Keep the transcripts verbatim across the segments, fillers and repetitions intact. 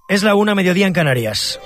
Es la una, mediodía en Canarias.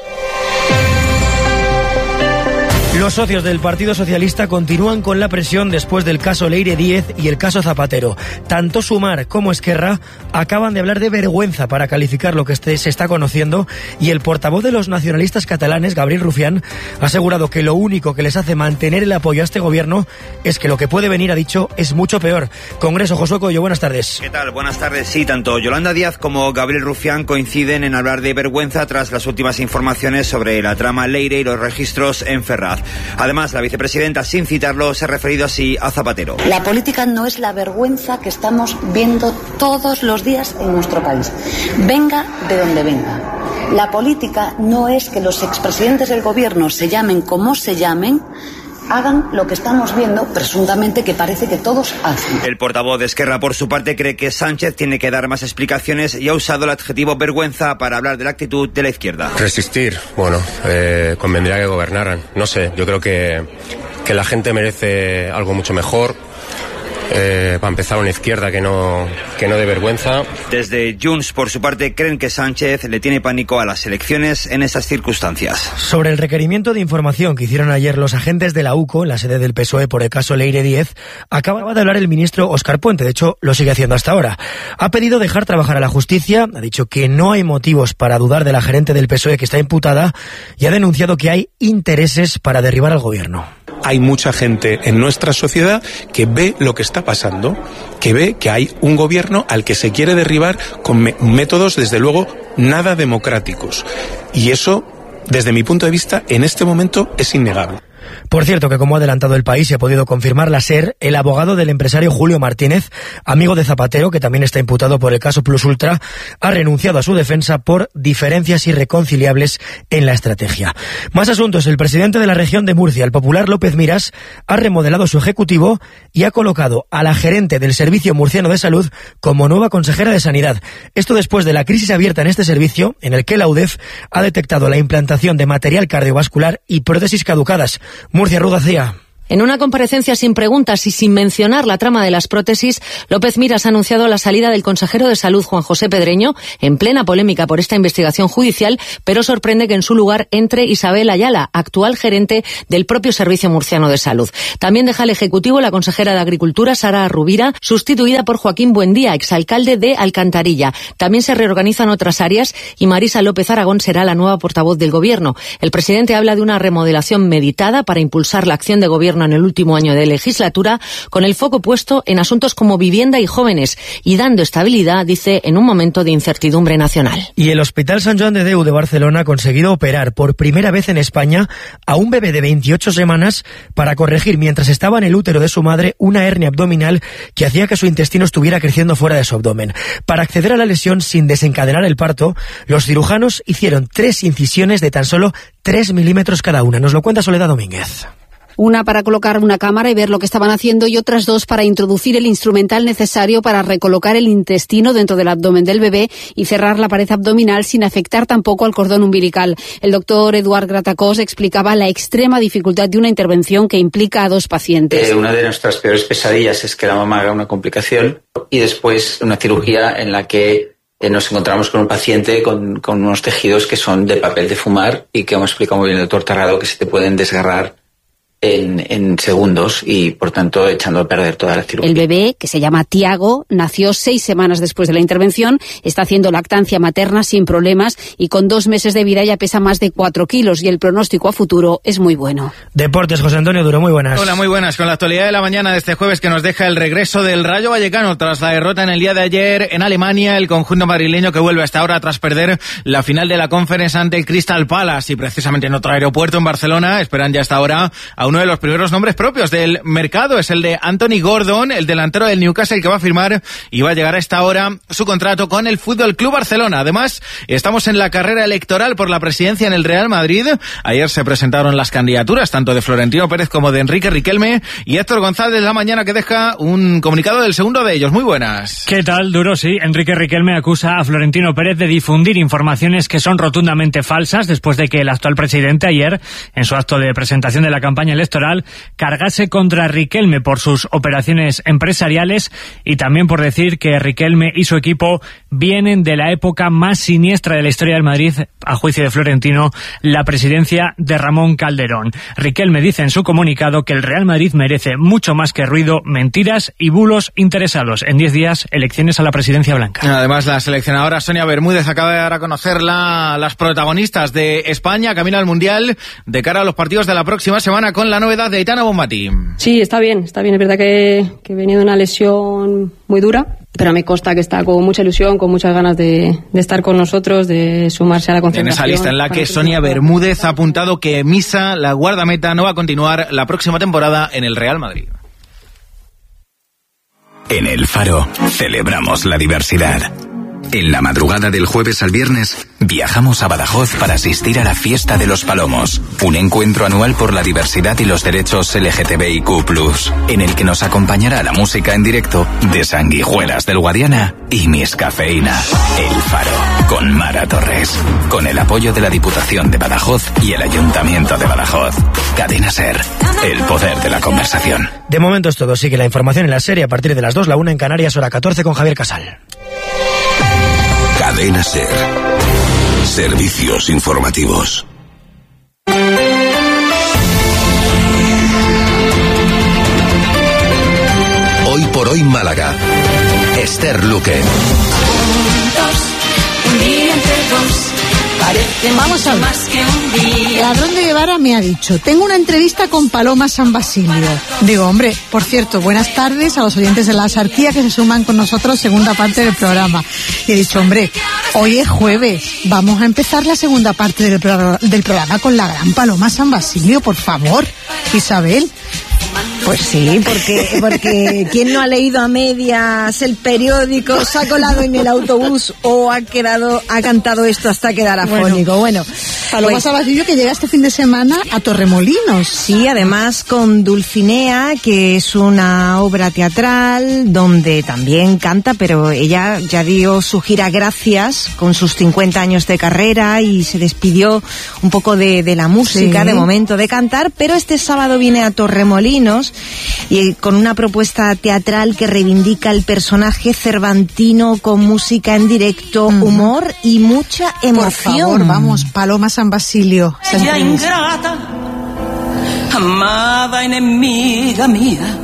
Los socios del Partido Socialista continúan con la presión después del caso Leire Díez y el caso Zapatero. Tanto Sumar como Esquerra acaban de hablar de vergüenza para calificar lo que este se está conociendo, y el portavoz de los nacionalistas catalanes, Gabriel Rufián, ha asegurado que lo único que les hace mantener el apoyo a este gobierno es que lo que puede venir, ha dicho, es mucho peor. Congreso, Josué Coello, buenas tardes. ¿Qué tal? Buenas tardes. Sí, tanto Yolanda Díaz como Gabriel Rufián coinciden en hablar de vergüenza tras las últimas informaciones sobre la trama Leire y los registros en Ferraz. Además, la vicepresidenta, sin citarlo, se ha referido así a Zapatero. La política no es la vergüenza que estamos viendo todos los días en nuestro país. Venga de donde venga. La política no es que los expresidentes del gobierno, se llamen como se llamen, hagan lo que estamos viendo, presuntamente, que parece que todos hacen. El portavoz de Esquerra, por su parte, cree que Sánchez tiene que dar más explicaciones y ha usado el adjetivo vergüenza para hablar de la actitud de la izquierda. Resistir, bueno, eh, convendría que gobernaran. No sé, yo creo que, que la gente merece algo mucho mejor. Eh, para empezar, una izquierda que no, que no dé vergüenza. Desde Junts, por su parte, creen que Sánchez le tiene pánico a las elecciones en esas circunstancias. Sobre el requerimiento de información que hicieron ayer los agentes de la U C O en la sede del P S O E por el caso Leire Díez, acaba de hablar el ministro Óscar Puente. De hecho, lo sigue haciendo hasta ahora. Ha pedido dejar trabajar a la justicia, ha dicho que no hay motivos para dudar de la gerente del P S O E que está imputada, y ha denunciado que hay intereses para derribar al gobierno. Hay mucha gente en nuestra sociedad que ve lo que está pasando, que ve que hay un gobierno al que se quiere derribar con me- métodos, desde luego, nada democráticos. Y eso, desde mi punto de vista, en este momento es innegable. Por cierto, que como ha adelantado El País y ha podido confirmar la SER, el abogado del empresario Julio Martínez, amigo de Zapatero, que también está imputado por el caso Plus Ultra, ha renunciado a su defensa por diferencias irreconciliables en la estrategia. Más asuntos. El presidente de la región de Murcia, el popular López Miras, ha remodelado su ejecutivo y ha colocado a la gerente del Servicio Murciano de Salud como nueva consejera de Sanidad. Esto después de la crisis abierta en este servicio, en el que la U D E F ha detectado la implantación de material cardiovascular y prótesis caducadas. Murcia, Ruth García. En una comparecencia sin preguntas y sin mencionar la trama de las prótesis, López Miras ha anunciado la salida del consejero de Salud, Juan José Pedreño, en plena polémica por esta investigación judicial, pero sorprende que en su lugar entre Isabel Ayala, actual gerente del propio Servicio Murciano de Salud. También deja el Ejecutivo la consejera de Agricultura, Sara Rubira, sustituida por Joaquín Buendía, exalcalde de Alcantarilla. También se reorganizan otras áreas y Marisa López Aragón será la nueva portavoz del Gobierno. El presidente habla de una remodelación meditada para impulsar la acción de Gobierno en el último año de legislatura, con el foco puesto en asuntos como vivienda y jóvenes, y dando estabilidad, dice, en un momento de incertidumbre nacional. Y el Hospital Sant Joan de Déu de Barcelona ha conseguido operar por primera vez en España a un bebé de veintiocho semanas para corregir, mientras estaba en el útero de su madre, una hernia abdominal que hacía que su intestino estuviera creciendo fuera de su abdomen. Para acceder a la lesión sin desencadenar el parto, los cirujanos hicieron tres incisiones de tan solo tres milímetros cada una. Nos lo cuenta Soledad Domínguez. Una para colocar una cámara y ver lo que estaban haciendo, y otras dos para introducir el instrumental necesario para recolocar el intestino dentro del abdomen del bebé y cerrar la pared abdominal sin afectar tampoco al cordón umbilical. El doctor Eduard Gratacós explicaba la extrema dificultad de una intervención que implica a dos pacientes. Eh, una de nuestras peores pesadillas es que la mamá haga una complicación y después una cirugía en la que eh, nos encontramos con un paciente con, con unos tejidos que son de papel de fumar y que, como explica muy bien el doctor Tarrado, que se te pueden desgarrar En, en segundos y, por tanto, echando a perder toda la cirugía. El bebé, que se llama Tiago, nació seis semanas después de la intervención, está haciendo lactancia materna sin problemas y con dos meses de vida ya pesa más de cuatro kilos y el pronóstico a futuro es muy bueno. Deportes, José Antonio Duro, muy buenas. Hola, muy buenas. Con la actualidad de la mañana de este jueves, que nos deja el regreso del Rayo Vallecano tras la derrota en el día de ayer en Alemania. El conjunto madrileño que vuelve hasta ahora tras perder la final de la Conference ante el Crystal Palace, y precisamente en otro aeropuerto en Barcelona esperan ya hasta ahora a uno de los primeros nombres propios del mercado. Es el de Anthony Gordon, el delantero del Newcastle, que va a firmar y va a llegar a esta hora su contrato con el Fútbol Club Barcelona. Además, estamos en la carrera electoral por la presidencia en el Real Madrid. Ayer se presentaron las candidaturas tanto de Florentino Pérez como de Enrique Riquelme, y Héctor González la mañana, que deja un comunicado del segundo de ellos. Muy buenas. ¿Qué tal, Duro? Sí, Enrique Riquelme acusa a Florentino Pérez de difundir informaciones que son rotundamente falsas, después de que el actual presidente ayer, en su acto de presentación de la campaña electoral, electoral, cargase contra Riquelme por sus operaciones empresariales y también por decir que Riquelme y su equipo vienen de la época más siniestra de la historia del Madrid, a juicio de Florentino, la presidencia de Ramón Calderón. Riquelme dice en su comunicado que el Real Madrid merece mucho más que ruido, mentiras y bulos interesados. En diez días, elecciones a la presidencia blanca. Además, la seleccionadora Sonia Bermúdez acaba de dar a conocer la, las protagonistas de España camino al Mundial de cara a los partidos de la próxima semana con la novedad de Aitana Bonmatí. Sí, está bien, está bien. Es verdad que, que venía de una lesión muy dura, pero me consta que está con mucha ilusión, con muchas ganas de, de estar con nosotros, de sumarse a la concentración. En esa lista en la que Sonia Bermúdez ha apuntado que Misa, la guardameta, no va a continuar la próxima temporada en el Real Madrid. En El Faro celebramos la diversidad. En la madrugada del jueves al viernes, viajamos a Badajoz para asistir a la Fiesta de los Palomos, un encuentro anual por la diversidad y los derechos L G T B I Q plus, en el que nos acompañará la música en directo de Sanguijuelas del Guadiana y Miss Cafeína. El Faro, con Mara Torres, con el apoyo de la Diputación de Badajoz y el Ayuntamiento de Badajoz. Cadena SER, el poder de la conversación. De momento es todo. Sigue la información en la serie a partir de las dos, la una en Canarias, hora catorce, con Javier Casal. Cadena SER. Servicios informativos. Hoy por hoy Málaga. Esther Luque. Un día entre dos. Vamos a ver. Más que un día. Ladrón de Guevara me ha dicho, tengo una entrevista con Paloma San Basilio. Digo, hombre, por cierto, buenas tardes a los oyentes de la Sarquía que se suman con nosotros, segunda parte del programa. Y he dicho, hombre, hoy es jueves, vamos a empezar la segunda parte del, pro- del programa con la gran Paloma San Basilio, por favor, Isabel. Pues sí, porque porque ¿quién no ha leído a medias el periódico, se ha colado en el autobús o ha quedado ha cantado esto hasta quedar afónico? Bueno, Paloma pues, San Basilio, que llega este fin de semana a Torremolinos. Sí, además con Dulcinea, que es una obra teatral donde también canta, pero ella ya dio su gira gracias con sus cincuenta años de carrera y se despidió un poco de, de la música, sí, de momento de cantar, pero este sábado viene a Torremolinos y con una propuesta teatral que reivindica el personaje cervantino con música en directo, mm. humor y mucha emoción. Por favor, vamos, Paloma San Basilio. Ella ingrata, amada enemiga mía.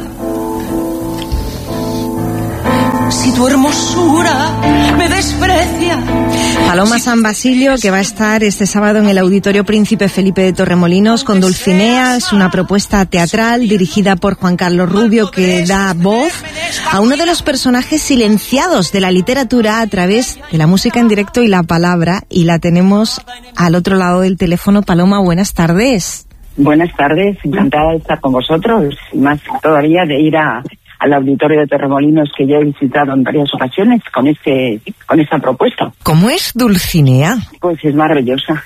Si tu hermosura me desprecia. Paloma San Basilio, que va a estar este sábado en el Auditorio Príncipe Felipe de Torremolinos con Dulcinea. Es una propuesta teatral dirigida por Juan Carlos Rubio, que da voz a uno de los personajes silenciados de la literatura a través de la música en directo y la palabra. Y la tenemos al otro lado del teléfono. Paloma, buenas tardes. Buenas tardes, encantada de estar con vosotros. Más todavía de ir a... al Auditorio de Torremolinos, que ya he visitado en varias ocasiones con este con esta propuesta. ¿Cómo es Dulcinea? Pues es maravillosa.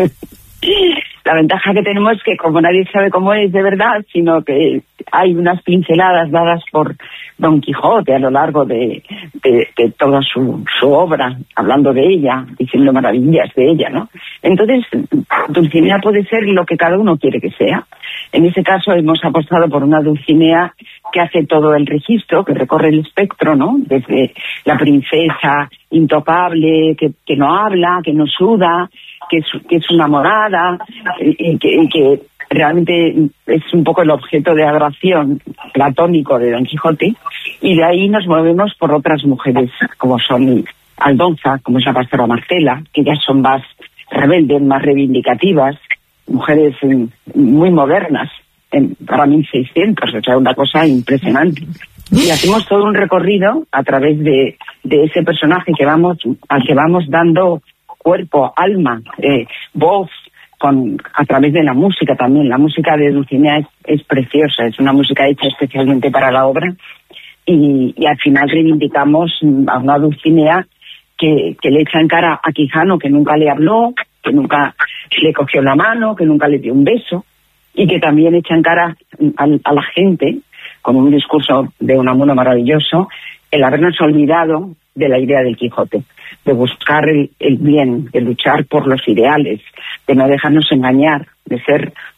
La ventaja que tenemos es que como nadie sabe cómo es de verdad, sino que hay unas pinceladas dadas por Don Quijote a lo largo de, de, de toda su, su obra, hablando de ella, diciendo maravillas de ella, ¿no? Entonces, Dulcinea puede ser lo que cada uno quiere que sea. En ese caso hemos apostado por una Dulcinea que hace todo el registro, que recorre el espectro, ¿no? Desde la princesa intocable, que, que no habla, que no suda, que es, que es una morada, y que, y que realmente es un poco el objeto de adoración platónico de Don Quijote, y de ahí nos movemos por otras mujeres, como son Aldonza, como es la pastora Marcela, que ya son más rebeldes, más reivindicativas, mujeres muy modernas, en, para mil seiscientos, o sea, una cosa impresionante. Y hacemos todo un recorrido a través de, de ese personaje que vamos, al que vamos dando cuerpo, alma, eh, voz, con, a través de la música también. La música de Dulcinea es, es preciosa, es una música hecha especialmente para la obra, y, y al final reivindicamos a una Dulcinea que, que le echa en cara a Quijano, que nunca le habló, que nunca le cogió la mano, que nunca le dio un beso, y que también echa en cara a, a la gente, con un discurso de Unamuno maravilloso, el habernos olvidado de la idea del Quijote, de buscar el, el bien, de luchar por los ideales, de no dejarnos engañar, de ser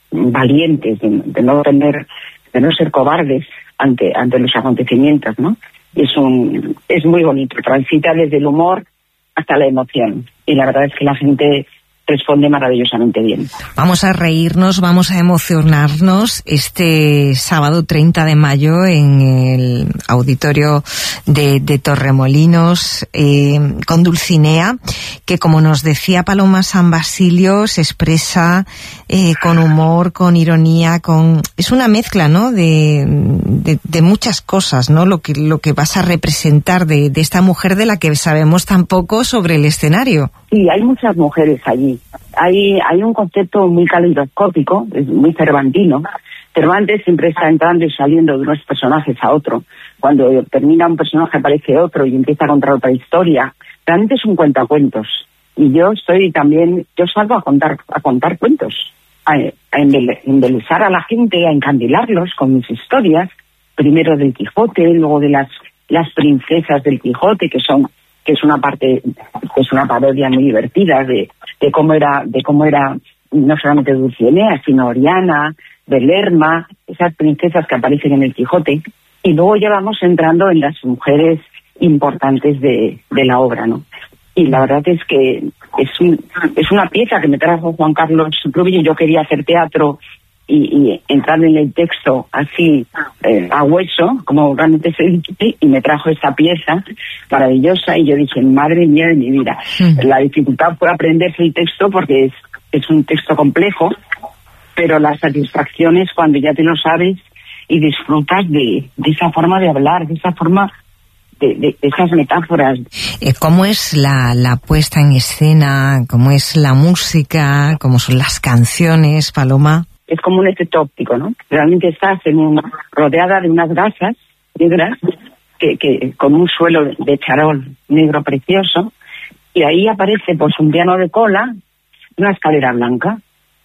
valientes, de, de no tener, de no ser cobardes ante ante los acontecimientos, ¿no? Es un es muy bonito, transita desde el humor hasta la emoción, y la verdad es que la gente responde maravillosamente bien. Vamos a reírnos, vamos a emocionarnos este sábado treinta de mayo en el auditorio de, de Torremolinos, eh, con Dulcinea, que como nos decía Paloma San Basilio, se expresa eh, con humor, con ironía, con es una mezcla, ¿no?, de, de, de muchas cosas, ¿no?, lo que lo que vas a representar de, de esta mujer de la que sabemos tan poco sobre el escenario. Sí, hay muchas mujeres allí. Hay hay un concepto muy calidoscópico, es muy cervantino. Cervantes siempre está entrando y saliendo de unos personajes a otro. Cuando termina un personaje aparece otro y empieza a contar otra historia. Realmente es un cuentacuentos. Y yo estoy también, yo salgo a contar a contar cuentos, a, a embelesar a la gente, a encandilarlos con mis historias. Primero del Quijote, luego de las las princesas del Quijote, que son que es una parte, que es una parodia muy divertida de, de cómo era, de cómo era no solamente Dulcinea, sino Oriana, de Lerma, esas princesas que aparecen en el Quijote, y luego ya vamos entrando en las mujeres importantes de, de la obra, ¿no? Y la verdad es que es un, es una pieza que me trajo Juan Carlos Rubio. Yo quería hacer teatro y, y entrar en el texto así eh, a hueso, como realmente se dice, y me trajo esta pieza maravillosa, y yo dije, madre mía de mi vida. Mm. La dificultad fue aprenderse el texto porque es, es un texto complejo, pero la satisfacción es cuando ya te lo sabes y disfrutas de, de esa forma de hablar, de esa forma de, de, de esas metáforas. ¿Cómo es la, la puesta en escena? ¿Cómo es la música? ¿Cómo son las canciones, Paloma? Es como un efecto óptico, ¿no? Realmente estás en una, rodeada de unas gasas negras que, que con un suelo de charol negro precioso, y ahí aparece pues un piano de cola, una escalera blanca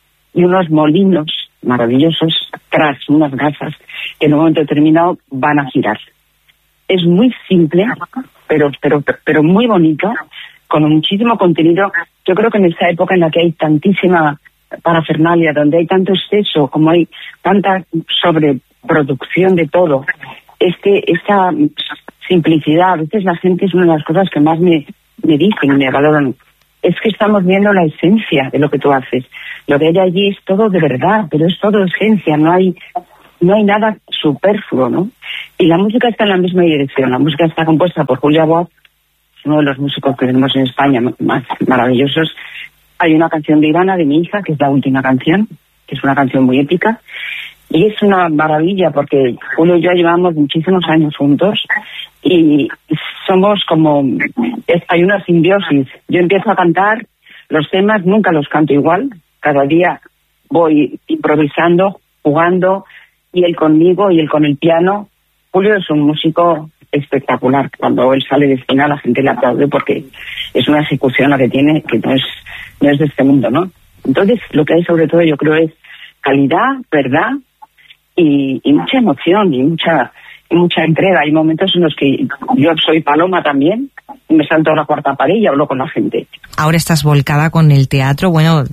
y unos molinos maravillosos tras unas gasas que en un momento determinado van a girar. Es muy simple, pero pero pero muy bonito, con muchísimo contenido. Yo creo que en esta época en la que hay tantísima parafernalia, donde hay tanto exceso, como hay tanta sobreproducción de todo, este esta simplicidad, a veces la gente es una de las cosas que más me, me dicen y me valoran, es que estamos viendo la esencia de lo que tú haces. Lo que hay allí es todo de verdad, pero es todo esencia, no hay no hay nada superfluo, ¿no? Y la música está en la misma dirección. La música está compuesta por Julio Aguad, uno de los músicos que tenemos en España más maravillosos. Hay una canción de Ivana, de mi hija, que es la última canción, que es una canción muy épica, y es una maravilla porque Julio y yo llevamos muchísimos años juntos y somos como, es, hay una simbiosis. Yo empiezo a cantar, los temas nunca los canto igual, cada día voy improvisando, jugando, y él conmigo y él con el piano. Julio es un músico espectacular. Cuando él sale de escena la gente le aplaude porque es una ejecución la que tiene que no es no es de este mundo, ¿no? Entonces lo que hay sobre todo yo creo es calidad, verdad y, y mucha emoción y mucha y mucha entrega. Hay momentos en los que yo soy Paloma también, me salto a la cuarta pared y hablo con la gente. Ahora estás volcada con el teatro, bueno,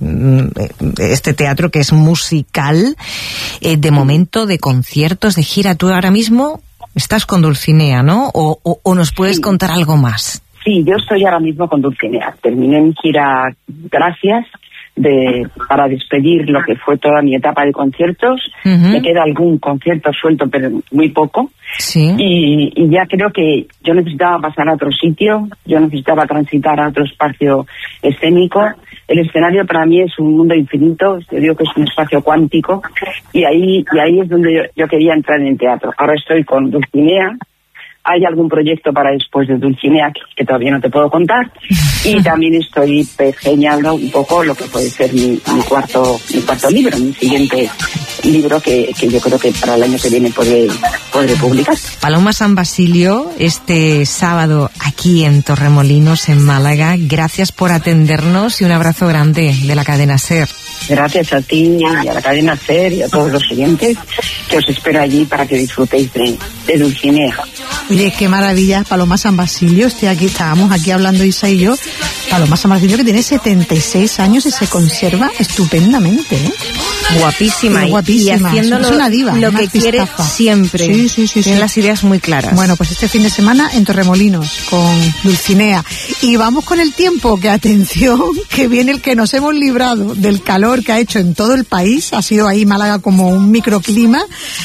este teatro que es musical, eh, de momento, de conciertos, de gira. Tú ahora mismo estás con Dulcinea, ¿no? ¿O, o, o nos puedes sí. contar algo más? Sí, yo estoy ahora mismo con Dulcinea. Terminé mi gira Gracias de para despedir lo que fue toda mi etapa de conciertos. Uh-huh. Me queda algún concierto suelto, pero muy poco. Sí. Y, y ya creo que yo necesitaba pasar a otro sitio, yo necesitaba transitar a otro espacio escénico. El escenario para mí es un mundo infinito, yo digo que es un espacio cuántico, y ahí y ahí es donde yo, yo quería entrar en el teatro. Ahora estoy con Dulcinea. Hay algún proyecto para después de Dulcinea que, que todavía no te puedo contar, y también estoy pequeñando un poco lo que puede ser mi, mi cuarto mi cuarto libro, mi siguiente libro que, que yo creo que para el año que viene podré, podré publicar. Paloma San Basilio, este sábado aquí en Torremolinos, en Málaga. Gracias por atendernos y un abrazo grande de la cadena SER. Gracias a ti y a la cadena SER y a todos los siguientes, que os espero allí para que disfrutéis de de Dulcinea. Oye, qué maravilla, Paloma San Basilio. Estoy aquí, estábamos aquí hablando Isa y yo. Paloma San Basilio, que tiene setenta y seis años y se conserva estupendamente, ¿eh? Guapísima, guapísima. Y haciendo es lo, una diva, lo una que quiere artistaza. siempre. Sí, sí, sí. Tiene sí. las ideas muy claras. Bueno, pues este fin de semana en Torremolinos con Dulcinea. Y vamos con el tiempo, que atención, que viene el que nos hemos librado del calor que ha hecho en todo el país. Ha sido ahí Málaga como un microclima.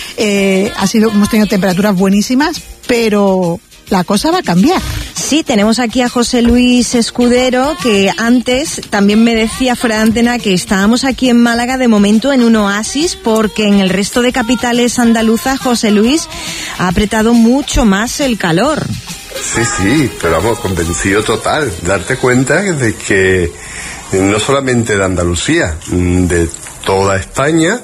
Eh, ha sido, hemos tenido temperaturas buenísimas, pero la cosa va a cambiar. Sí, tenemos aquí a José Luis Escudero, que antes también me decía fuera de antena que estábamos aquí en Málaga de momento en un oasis, porque en el resto de capitales andaluzas, José Luis, ha apretado mucho más el calor. Sí, sí, pero vamos, convencido total. Darte cuenta de que no solamente de Andalucía, de toda España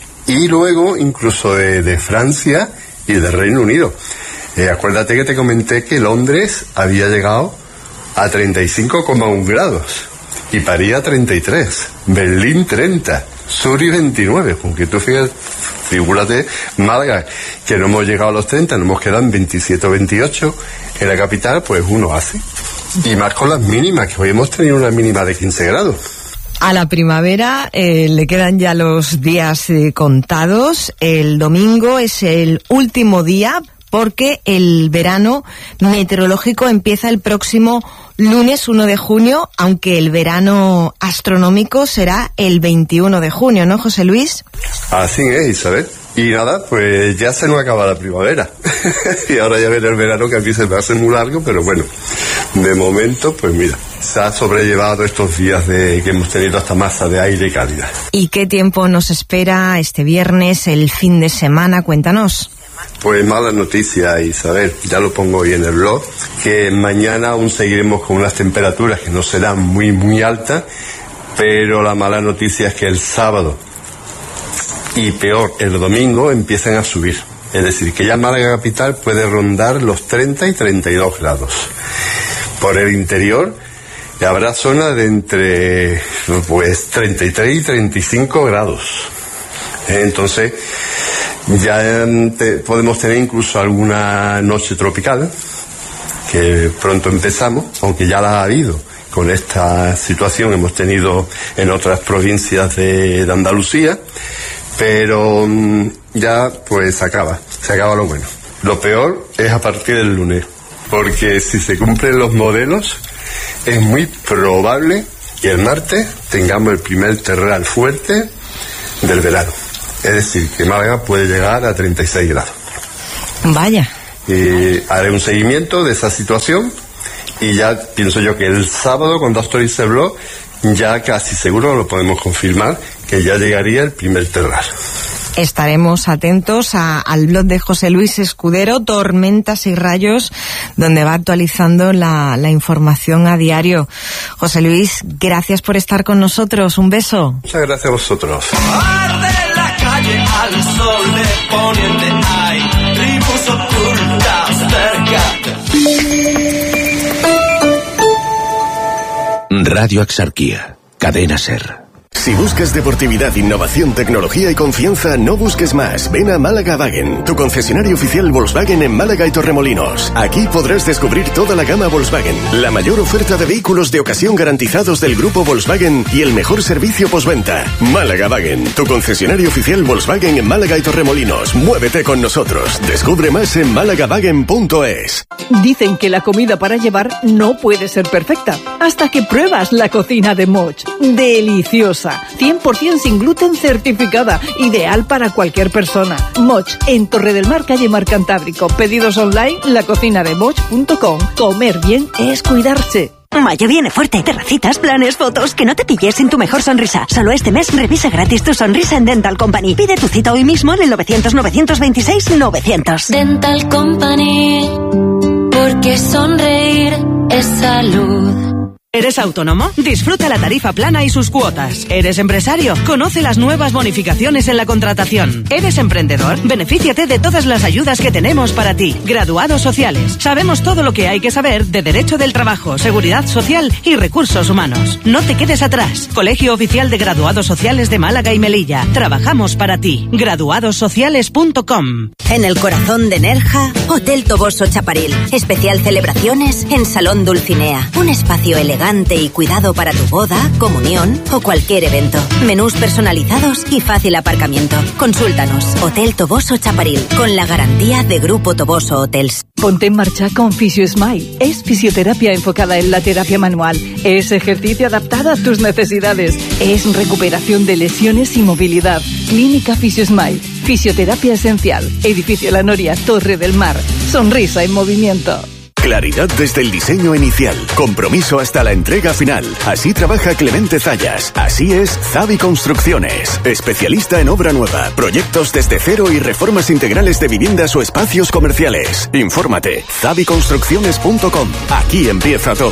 y luego incluso de, de Francia y del Reino Unido. Eh, acuérdate que te comenté que Londres había llegado a treinta y cinco coma uno grados y París a treinta y tres, Berlín treinta, Zurich veintinueve, aunque tú fíjate, figúrate, Málaga, que no hemos llegado a los treinta, nos hemos quedado en veintisiete o veintiocho, en la capital pues uno hace, y más con las mínimas, que hoy hemos tenido una mínima de quince grados. A la primavera eh, le quedan ya los días eh, contados. El domingo es el último día, porque el verano meteorológico empieza el próximo lunes uno de junio, aunque el verano astronómico será el veintiuno de junio, ¿no, José Luis? Así es, Isabel. Y nada, pues ya se nos acaba la primavera. Y ahora ya viene el verano, que aquí se me hace muy largo, pero bueno, de momento, pues mira, se ha sobrellevado estos días de que hemos tenido esta masa de aire cálida. ¿Y qué tiempo nos espera este viernes, el fin de semana? Cuéntanos. Pues mala noticia, Isabel, ya lo pongo hoy en el blog, que mañana aún seguiremos con unas temperaturas que no serán muy, muy altas, pero la mala noticia es que el sábado y peor, el domingo empiezan a subir. Es decir, que ya Málaga capital puede rondar los treinta y treinta y dos grados. Por el interior habrá zonas de entre pues treinta y tres y treinta y cinco grados. Entonces ya te, podemos tener incluso alguna noche tropical, que pronto empezamos, aunque ya la ha habido. Con esta situación hemos tenido en otras provincias de, de Andalucía, pero ya pues se acaba, se acaba lo bueno. Lo peor es a partir del lunes, porque si se cumplen los modelos, es muy probable que el martes tengamos el primer terral fuerte del verano. Es decir, que Málaga puede llegar a treinta y seis grados. Vaya. Y haré un seguimiento de esa situación y ya pienso yo que el sábado, cuando actualice el blog, ya casi seguro lo podemos confirmar, que ya llegaría el primer terral. Estaremos atentos a, al blog de José Luis Escudero, Tormentas y Rayos, donde va actualizando la, la información a diario. José Luis, gracias por estar con nosotros. Un beso. Muchas gracias a vosotros. Al sol de poniente hay tribus ocultas cerca. Radio Axarquía, Cadena Ser. Si buscas deportividad, innovación, tecnología y confianza, no busques más. Ven a Málaga Wagen, tu concesionario oficial Volkswagen en Málaga y Torremolinos. Aquí podrás descubrir toda la gama Volkswagen, la mayor oferta de vehículos de ocasión garantizados del grupo Volkswagen y el mejor servicio postventa. Málaga Wagen, tu concesionario oficial Volkswagen en Málaga y Torremolinos. Muévete con nosotros. Descubre más en málaga wagen punto es. Dicen que la comida para llevar no puede ser perfecta hasta que pruebas la cocina de Moch. Deliciosa. cien por ciento sin gluten certificada, ideal para cualquier persona. Moch, en Torre del Mar, calle Mar Cantábrico. Pedidos online, lacocinademoch punto com. Comer bien es cuidarse. Mayo viene fuerte. Terracitas, planes, fotos. Que no te pilles sin tu mejor sonrisa. Solo este mes revisa gratis tu sonrisa en Dental Company. Pide tu cita hoy mismo en el novecientos, novecientos veintiséis, novecientos. Dental Company, porque sonreír es salud. ¿Eres autónomo? Disfruta la tarifa plana y sus cuotas. ¿Eres empresario? Conoce las nuevas bonificaciones en la contratación. ¿Eres emprendedor? Benefíciate de todas las ayudas que tenemos para ti. Graduados sociales. Sabemos todo lo que hay que saber de Derecho del Trabajo, Seguridad Social y Recursos Humanos. No te quedes atrás. Colegio Oficial de Graduados Sociales de Málaga y Melilla. Trabajamos para ti. graduados sociales punto com. En el corazón de Nerja, Hotel Toboso Chaparil. Especial celebraciones en Salón Dulcinea. Un espacio elegante y cuidado para tu boda, comunión o cualquier evento. Menús personalizados y fácil aparcamiento. Consúltanos. Hotel Toboso Chaparil, con la garantía de Grupo Toboso Hotels. Ponte en marcha con FisioSmile. Es fisioterapia enfocada en la terapia manual. Es ejercicio adaptado a tus necesidades. Es recuperación de lesiones y movilidad. Clínica FisioSmile. Fisioterapia esencial. Edificio La Noria, Torre del Mar. Sonrisa en movimiento. Claridad desde el diseño inicial, compromiso hasta la entrega final. Así trabaja Clemente Zayas. Así es Zavi Construcciones. Especialista en obra nueva, proyectos desde cero y reformas integrales de viviendas o espacios comerciales. Infórmate, zavi construcciones punto com. Aquí empieza todo.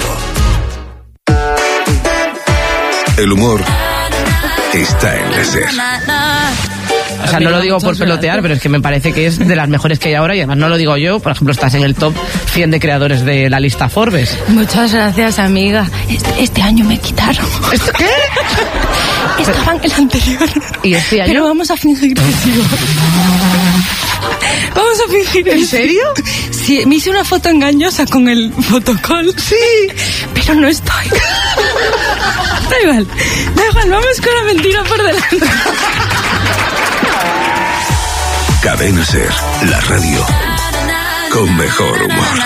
El humor está en la SER. O sea, no lo digo por pelotear, pero es que me parece que es de las mejores que hay ahora y además no lo digo yo. Por ejemplo, estás en el top cien de creadores de la lista Forbes. Muchas gracias, amiga. Este, este año me quitaron. ¿Esto qué? Estaba en el anterior. ¿Y este año? Pero vamos a fingir que sigo. Vamos a fingir. ¿En serio? Sí, me hice una foto engañosa con el fotocall. Sí. Pero no estoy. Da igual. Da igual, vamos con la mentira por delante. Cadena SER, la radio con mejor humor.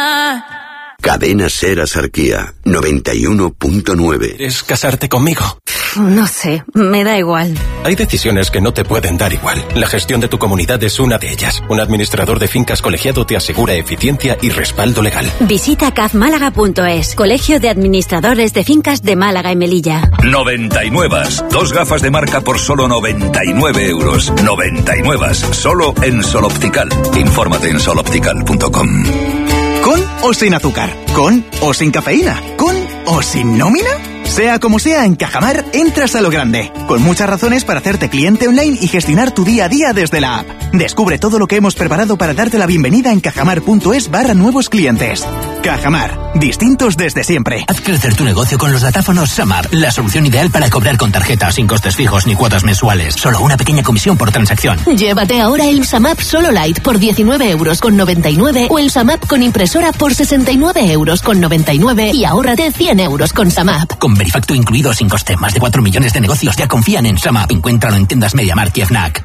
Cadena SER Asarquía, noventa y uno punto nueve. ¿Quieres casarte conmigo? No sé, me da igual. Hay decisiones que no te pueden dar igual. La gestión de tu comunidad es una de ellas. Un administrador de fincas colegiado te asegura eficiencia y respaldo legal. Visita caf málaga punto es, Colegio de Administradores de Fincas de Málaga y Melilla. noventa y nueve. Dos gafas de marca por solo noventa y nueve euros. noventa y nueve. Solo en Soloptical. Infórmate en soloptical punto com. ¿Con o sin azúcar? ¿Con o sin cafeína? ¿Con o sin nómina? Sea como sea, en Cajamar entras a lo grande, con muchas razones para hacerte cliente online y gestionar tu día a día desde la app. Descubre todo lo que hemos preparado para darte la bienvenida en cajamar punto es barra nuevos clientes. Cajamar, distintos desde siempre. Haz crecer tu negocio con los datáfonos SumUp, la solución ideal para cobrar con tarjeta sin costes fijos ni cuotas mensuales. Solo una pequeña comisión por transacción. Llévate ahora el SumUp Solo Lite por diecinueve euros con noventa y nueve o el SumUp con impresora por sesenta y nueve euros con noventa y nueve y ahórrate cien euros con SumUp. Con Verifacto incluido sin coste. Más de cuatro millones de negocios ya confían en SumUp. Encuéntralo en tiendas MediaMarkt y FNAC.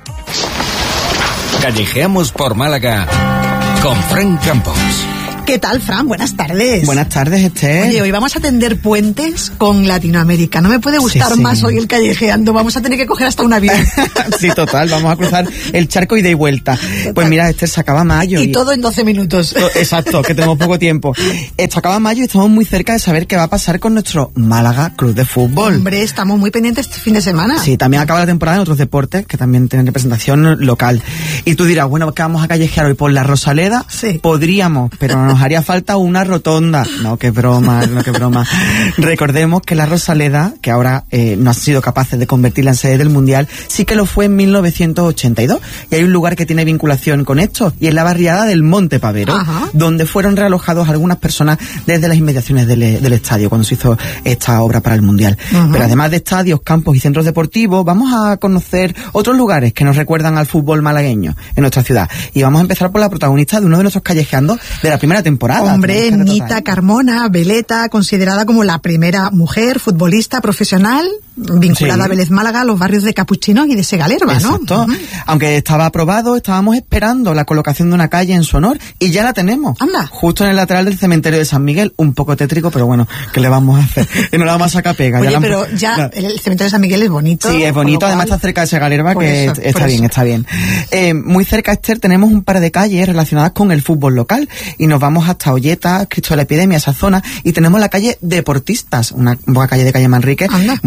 Callejeamos por Málaga con Fran Campos. ¿Qué tal, Fran? Buenas tardes. Buenas tardes, Esther. Oye, hoy vamos a tender puentes con Latinoamérica. No me puede gustar sí, sí. más hoy el callejeando. Vamos a tener que coger hasta un avión. Sí, total. Vamos a cruzar el charco y de vuelta. Total. Pues mira, Esther, se acaba mayo. Y, y todo en doce minutos. Exacto, que tenemos poco tiempo. Esto acaba mayo y estamos muy cerca de saber qué va a pasar con nuestro Málaga Club de Fútbol. Hombre, estamos muy pendientes este fin de semana. Sí, también acaba la temporada en otros deportes que también tienen representación local. Y tú dirás, bueno, ¿qué vamos a callejear hoy por la Rosaleda? Sí. Podríamos, pero nos haría falta una rotonda. No, qué broma, no, qué broma. Recordemos que la Rosaleda, que ahora eh, no han sido capaces de convertirla en sede del Mundial, sí que lo fue en mil novecientos ochenta y dos. Y hay un lugar que tiene vinculación con esto, y es la barriada del Monte Pavero, Ajá. donde fueron realojados algunas personas desde las inmediaciones del, del estadio, cuando se hizo esta obra para el Mundial. Ajá. Pero además de estadios, campos y centros deportivos, vamos a conocer otros lugares que nos recuerdan al fútbol malagueño en nuestra ciudad. Y vamos a empezar por la protagonista de uno de nuestros callejeando de la primera temporada. Hombre, Nita Carmona, Veleta, considerada como la primera mujer futbolista profesional vinculada sí. a Vélez Málaga, a los barrios de Capuchinos y de Segalerba, ¿no? Exacto. Uh-huh. Aunque estaba aprobado, estábamos esperando la colocación de una calle en su honor y ya la tenemos. Anda. Justo en el lateral del cementerio de San Miguel, un poco tétrico, pero bueno, ¿qué le vamos a hacer? Y no la vamos a sacar pega. Oye, ya la pero ya no. el cementerio de San Miguel es bonito. Sí, es bonito, además cual... está cerca de Segalerba, que eso, está bien, eso. está bien. Eh, muy cerca, Esther, tenemos un par de calles relacionadas con el fútbol local y nos vamos hasta Olleta, Cristo de la Epidemia, esa zona, y tenemos la calle Deportistas, una, una calle de calle Manrique, Anda. muy curiosa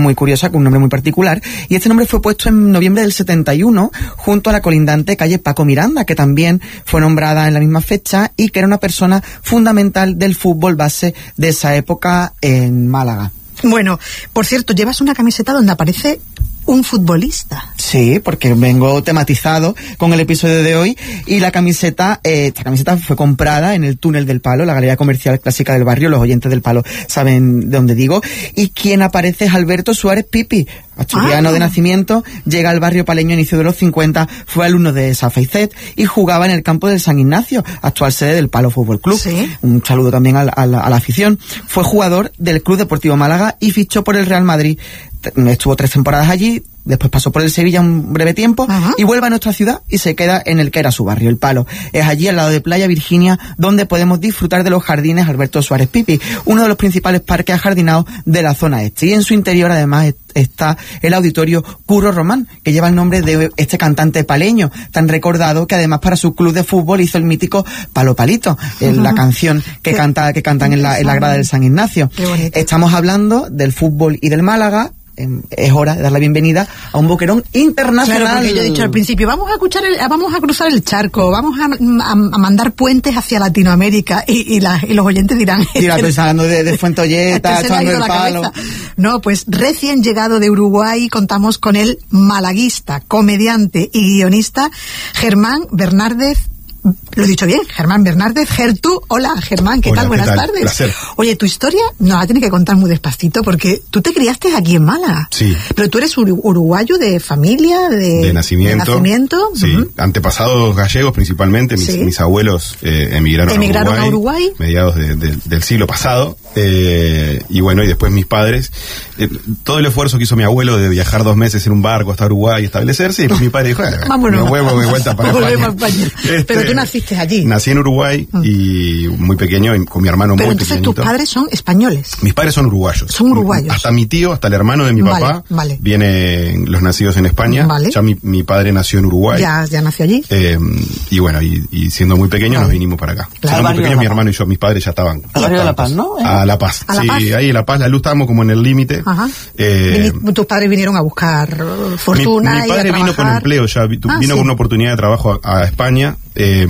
misteriosa con un nombre muy particular, y este nombre fue puesto en noviembre del setenta y uno junto a la colindante calle Paco Miranda, que también fue nombrada en la misma fecha y que era una persona fundamental del fútbol base de esa época en Málaga. Bueno, por cierto, llevas una camiseta donde aparece un futbolista. Sí, porque vengo tematizado con el episodio de hoy, y la camiseta, eh, esta camiseta fue comprada en el Túnel del Palo, la galería comercial clásica del barrio. Los oyentes del Palo saben de dónde digo, y quien aparece es Alberto Suárez Pipi, asturiano ah. de nacimiento, llega al barrio paleño a inicio de los cincuenta, fue alumno de Safa y Zet y jugaba en el campo del San Ignacio, actual sede del Palo Fútbol Club. ¿Sí? Un saludo también a la, a, la, a la afición. Fue jugador del Club Deportivo Málaga y fichó por el Real Madrid. Estuvo tres temporadas allí, después pasó por el Sevilla un breve tiempo. Ajá. Y vuelve a nuestra ciudad y se queda en el que era su barrio, el Palo. Es allí, al lado de Playa Virginia, donde podemos disfrutar de los jardines Alberto Suárez Pipi, uno de los principales parques ajardinados de la zona este. Y en su interior, además, está el auditorio Curro Román, que lleva el nombre de este cantante paleño, tan recordado, que además para su club de fútbol hizo el mítico Palo Palito, en la canción que Qué canta que cantan en la, en la grada del San Ignacio. Estamos hablando del fútbol y del Málaga. Es hora de dar la bienvenida a un boquerón internacional. Claro, porque yo he dicho al principio, vamos a escuchar el, vamos a cruzar el charco, vamos a, a, a mandar puentes hacia Latinoamérica, y, y, la, y los oyentes dirán... Mira, estoy hablando de, de Fuentolleta, echando el palo. Cabeza. No, pues recién llegado de Uruguay contamos con el malaguista, comediante y guionista Germán Bernárdez. Lo he dicho bien, Germán Bernárdez, Gertu. Hola, Germán, ¿qué Hola, tal? ¿qué Buenas tal? tardes. Placer. Oye, tu historia nos la tienes que contar muy despacito, porque tú te criaste aquí en Málaga. Sí. Pero tú eres uru- uruguayo de familia, de, de nacimiento. De nacimiento. Sí, uh-huh. Antepasados gallegos principalmente. Mis, sí. mis abuelos eh, emigraron, emigraron a, Uruguay, a Uruguay. Mediados de, de, del siglo pasado. Eh, y bueno, y después mis padres. Eh, todo el esfuerzo que hizo mi abuelo de viajar dos meses en un barco hasta Uruguay y establecerse, y después mi padre dijo, eh, vámonos. Me vuelvo de vuelta para España. España. Este, Pero tú naciste allí. Nací en Uruguay uh-huh. y muy pequeño, con mi hermano Pero muy entonces pequeñito. Tus padres son españoles. Mis padres son uruguayos. Son uruguayos. Hasta mi tío, hasta el hermano de mi vale, papá, vale. vienen los nacidos en España. Vale. Ya mi, mi padre nació en Uruguay. Ya, ya nació allí. Eh, y bueno, y, y siendo muy pequeños vale. nos vinimos para acá. Claro, siendo muy pequeños, mi hermano y yo, mis padres ya estaban. ¿A barrio de La Paz, no? ¿Eh? A La Paz. ¿A La sí, Paz? ahí en La Paz, la luz estábamos como en el límite. Ajá. Eh, tus padres vinieron a buscar fortuna. Mi, mi padre y a vino con empleo, ya vino ah, con sí. una oportunidad de trabajo a, a España. Eh,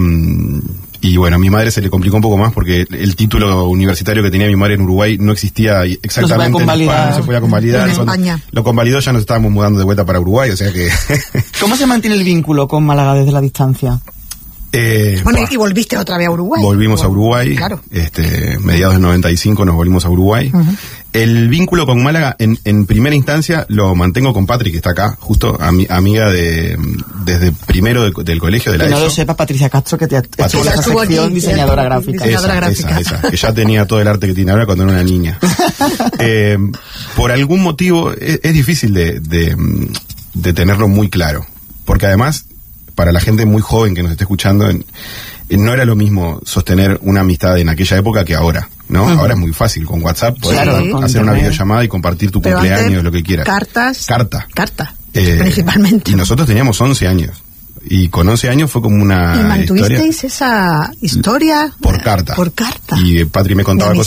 Y bueno, a mi madre se le complicó un poco más porque el título universitario que tenía mi madre en Uruguay no existía exactamente no se en España, no se podía convalidar. En España. Lo convalidó, ya nos estábamos mudando de vuelta para Uruguay, o sea que... ¿Cómo se mantiene el vínculo con Málaga desde la distancia? Eh, bueno, bah, y volviste otra vez a Uruguay. Volvimos bueno, a Uruguay, claro. este, mediados del noventa y cinco nos volvimos a Uruguay. Uh-huh. El vínculo con Málaga, en, en primera instancia, lo mantengo con Patri, que está acá, justo ami, amiga de desde primero de, del colegio de la que ESO. no lo sepa, Patricia Castro, que te ha hecho esa estuvo sección, aquí, diseñadora gráfica. Diseñadora esa, gráfica. Esa, esa, que ya tenía todo el arte que tiene ahora cuando era una niña. eh, por algún motivo, es, es difícil de, de, de tenerlo muy claro, porque además, para la gente muy joven que nos esté escuchando, en, no era lo mismo sostener una amistad en aquella época que ahora, ¿no? Uh-huh. Ahora es muy fácil, con WhatsApp puedes claro, hacer con una internet. videollamada y compartir tu Pero cumpleaños, lo que quieras. Cartas. Carta. Carta, eh, principalmente. Y nosotros teníamos once años. Y con once años fue como una ¿Y mantuvisteis historia, esa historia? Por carta. Por carta. Y Patri me contaba cosas